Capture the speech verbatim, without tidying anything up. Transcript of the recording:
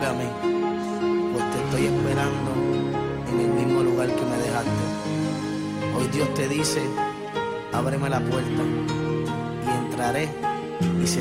a mí, pues te estoy esperando en el mismo lugar que me dejaste. Hoy Dios te dice, ábreme la puerta y entraré y seré